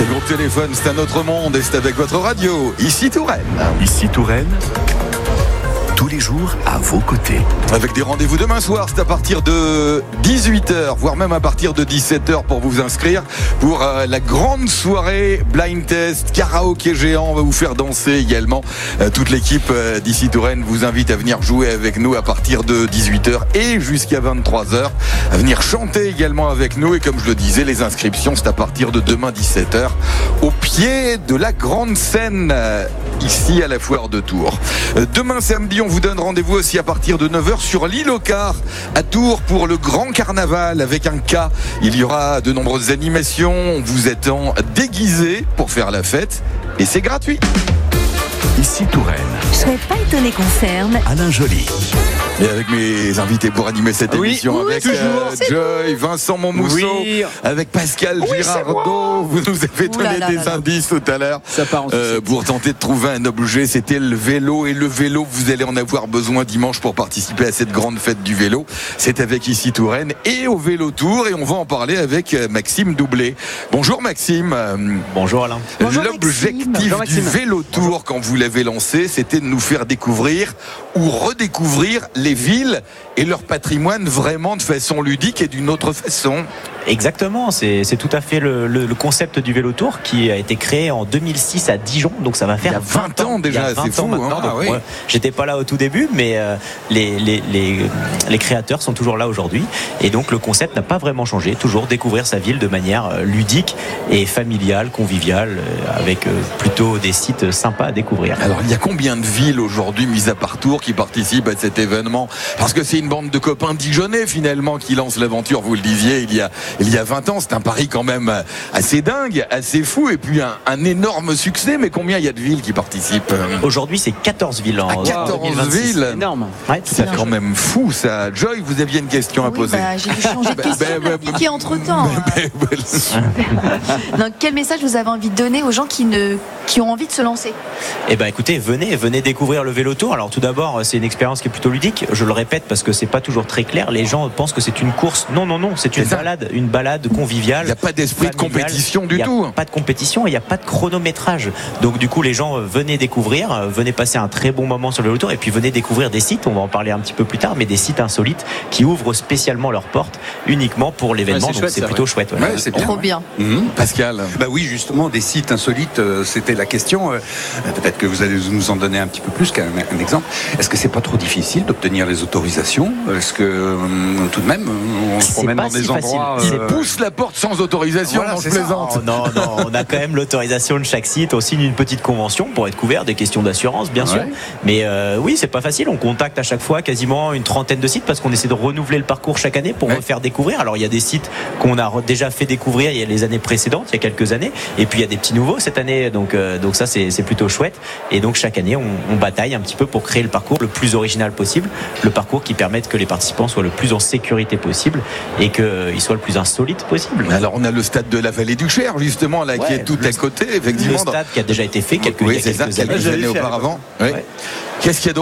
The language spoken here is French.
C'est le groupe Téléphone, c'est un autre monde et c'est avec votre radio. Ici Touraine. Ici Touraine, tous les jours à vos côtés. Avec des rendez-vous demain soir, c'est à partir de 18h, voire même à partir de 17h pour vous inscrire pour la grande soirée blind test, karaoké géant. On va vous faire danser également. Toute l'équipe d'ici Touraine vous invite à venir jouer avec nous à partir de 18h et jusqu'à 23h. À venir chanter également avec nous. Et comme je le disais, les inscriptions, c'est à partir de demain 17h au pied de la grande scène ici à la foire de Tours. Demain samedi, on vous donne rendez-vous aussi à partir de 9h sur l'île aux Cars à Tours pour le grand carnaval avec un K. Il y aura de nombreuses animations. On vous attend déguisé pour faire la fête et c'est gratuit. Ici Touraine, Je serais pas étonné qu'on ferme. Alain Joly. Et avec mes invités pour animer cette émission, avec Joy, Vincent Monmousseau, avec Pascal Girardot. Vous nous avez donné des indices tout à l'heure pour tenter de trouver un objet. C'était le vélo. Et le vélo, vous allez en avoir besoin dimanche pour participer à cette grande fête du vélo. C'est avec Ici Touraine et au Vélo Tour. Et on va en parler avec Maxime Doublet. Bonjour Maxime. Bonjour Alain. L'objectif du Vélo Tour, quand vous l'avez lancé, c'était de nous faire découvrir ou redécouvrir les villes et leur patrimoine vraiment de façon ludique et d'une autre façon. Exactement, c'est tout à fait le concept du Vélo Tour qui a été créé en 2006 à Dijon, donc ça va faire il y a 20 ans déjà, c'est fou maintenant, donc, j'étais pas là au tout début, mais les créateurs sont toujours là aujourd'hui, et donc le concept n'a pas vraiment changé, toujours découvrir sa ville de manière ludique et familiale, conviviale, avec plutôt des sites sympas à découvrir. Alors il y a combien de villes aujourd'hui, mis à part Tours, qui participent à cet événement? Parce que c'est une bande de copains dijonnais finalement qui lancent l'aventure, vous le disiez, il y a 20 ans, c'est un pari quand même assez dingue, assez fou, et puis un énorme succès. Mais combien il y a de villes qui participent? Aujourd'hui, c'est 14 villes en 14 villes. C'est énorme. Ouais, c'est quand même fou ça. Joy, vous aviez une question à poser. J'ai dû changer de question entre temps. Donc, quel message vous avez envie de donner aux gens qui ont envie de se lancer? Eh ben écoutez, venez découvrir le Vélo Tour. Alors tout d'abord, c'est une expérience qui est plutôt ludique. Je le répète parce que c'est pas toujours très clair. Les gens pensent que c'est une course. Non, c'est une balade conviviale. Il n'y a pas d'esprit de compétition du tout. Il n'y a pas de compétition et il n'y a pas de chronométrage. Donc du coup, les gens venez découvrir, venez passer un très bon moment sur le Vélo Tour et puis venez découvrir des sites, on va en parler un petit peu plus tard, mais des sites insolites qui ouvrent spécialement leurs portes uniquement pour l'événement. Donc c'est plutôt chouette. Ouais, c'est trop bien. Pascal. Bah oui, justement, des sites insolites, c'était la question. Peut-être que vous allez nous en donner un petit peu plus qu'un exemple. Est-ce que c'est pas trop difficile d'obtenir les autorisations? Est-ce que tout de même, on se promène dans des endroits... Ils poussent la porte sans autorisation, voilà, je plaisante. Oh, non, on a quand même l'autorisation de chaque site. On signe une petite convention pour être couvert, des questions d'assurance, bien sûr. Mais oui, c'est pas facile. On contacte à chaque fois quasiment une trentaine de sites parce qu'on essaie de renouveler le parcours chaque année pour refaire découvrir. Alors il y a des sites qu'on a déjà fait découvrir il y a les années précédentes, il y a quelques années, et puis il y a des petits nouveaux cette année. Donc ça c'est plutôt chouette. Et donc chaque année on bataille un petit peu pour créer le parcours le plus original possible, le parcours qui permette que les participants soient le plus en sécurité possible et qu'ils soient le plus insolite possible. Alors on a le stade de la Vallée du Cher justement là qui est tout à côté effectivement. Le stade qui a déjà été fait quelques années auparavant. Qu'est-ce qu'il y a d'autre?